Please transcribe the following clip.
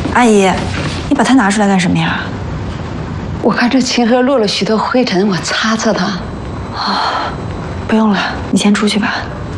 阿姨，你把它拿出来干什么呀？ 我看这琴盒落了许多灰尘，我擦擦它。 不用了，你先出去吧。